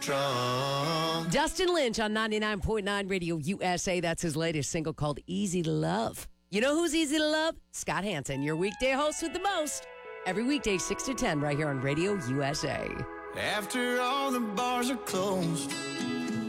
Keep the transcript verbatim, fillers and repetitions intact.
Drunk. Dustin Lynch on ninety-nine point nine Radio U S A. That's his latest single called Easy to Love. You know who's easy to love? Scott Hansen, your weekday host with the most. Every weekday, six to ten, right here on Radio U S A. After all the bars are closed,